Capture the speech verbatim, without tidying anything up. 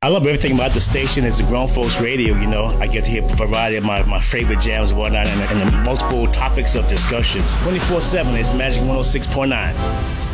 I love everything about the station. It's a grown folks radio, you know. I get to hear a variety of my, my favorite jams and whatnot, and, and the multiple topics of discussions. twenty-four seven, it's Magic one oh six point nine.